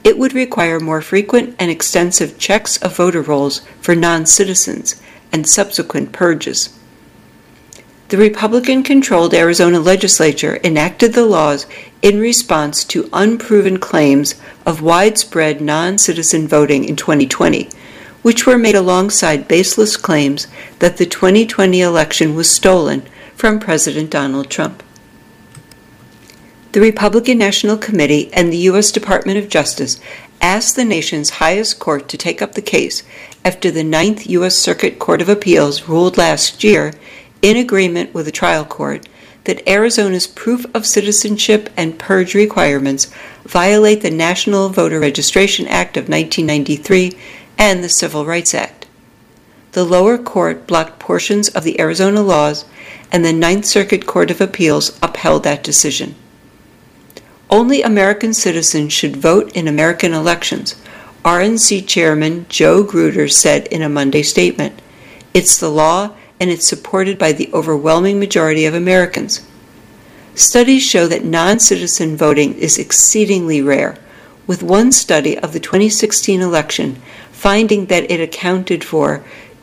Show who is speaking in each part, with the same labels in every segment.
Speaker 1: it would require more frequent and extensive checks of voter rolls for non-citizens and subsequent purges. The Republican-controlled Arizona legislature enacted the laws in response to unproven claims of widespread non-citizen voting in 2020, which were made alongside baseless claims that the 2020 election was stolen from President Donald Trump. The Republican National Committee and the U.S. Department of Justice asked the nation's highest court to take up the case after the Ninth U.S. Circuit Court of Appeals ruled last year, in agreement with the trial court, that Arizona's proof of citizenship and purge requirements violate the National Voter Registration Act of 1993 and the Civil Rights Act. The lower court blocked portions of the Arizona laws, and the Ninth Circuit Court of Appeals upheld that decision. Only American citizens should vote in American elections, RNC Chairman Joe Gruder said in a Monday statement. It's the law, and it's supported by the overwhelming majority of Americans. Studies show that non-citizen voting is exceedingly rare, with one study of the 2016 election finding that it accounted for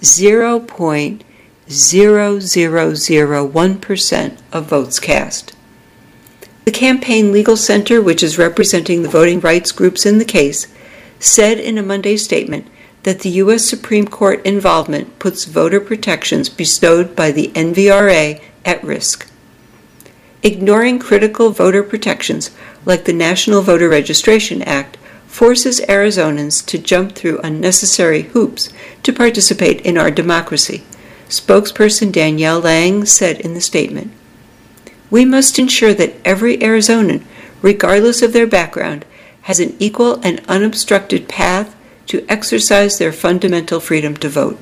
Speaker 1: 0.0001% of votes cast. The Campaign Legal Center, which is representing the voting rights groups in the case, said in a Monday statement that the U.S. Supreme Court involvement puts voter protections bestowed by the NVRA at risk. Ignoring critical voter protections like the National Voter Registration Act forces Arizonans to jump through unnecessary hoops to participate in our democracy, spokesperson Danielle Lang said in the statement. We must ensure that every Arizonan, regardless of their background, has an equal and unobstructed path to exercise their fundamental freedom to vote.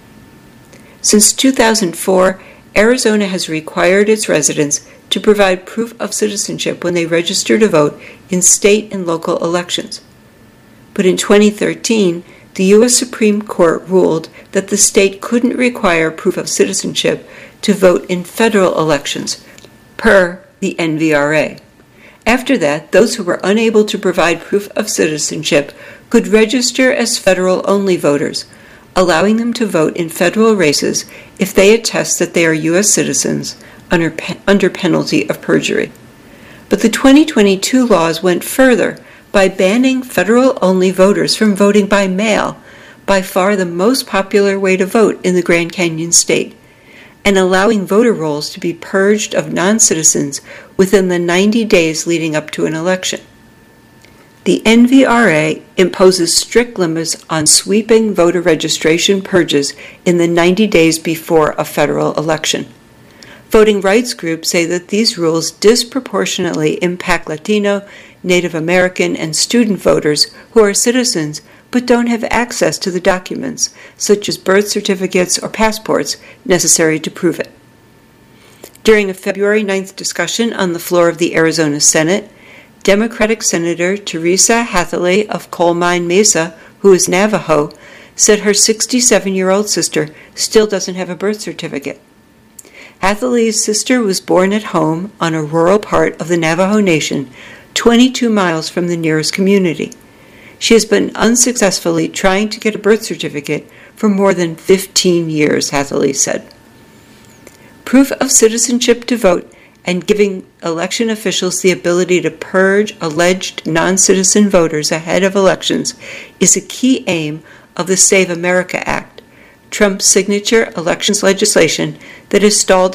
Speaker 1: Since 2004, Arizona has required its residents to provide proof of citizenship when they register to vote in state and local elections. But in 2013, the U.S. Supreme Court ruled that the state couldn't require proof of citizenship to vote in federal elections, per the NVRA. After that, those who were unable to provide proof of citizenship could register as federal-only voters, allowing them to vote in federal races if they attest that they are U.S. citizens under penalty of perjury. But the 2022 laws went further by banning federal-only voters from voting by mail, by far the most popular way to vote in the Grand Canyon state, and allowing voter rolls to be purged of non-citizens within the 90 days leading up to an election. The NVRA imposes strict limits on sweeping voter registration purges in the 90 days before a federal election. Voting rights groups say that these rules disproportionately impact Latino, Native American, and student voters who are citizens but don't have access to the documents, such as birth certificates or passports, necessary to prove it. During a February 9th discussion on the floor of the Arizona Senate, Democratic Senator Teresa Hathaway of Coal Mine Mesa, who is Navajo, said her 67-year-old sister still doesn't have a birth certificate. Hathaway's sister was born at home on a rural part of the Navajo Nation, 22 miles from the nearest community. She has been unsuccessfully trying to get a birth certificate for more than 15 years, Hathaway said. Proof of citizenship to vote and giving election officials the ability to purge alleged non-citizen voters ahead of elections is a key aim of the Save America Act, Trump's signature elections legislation that has stalled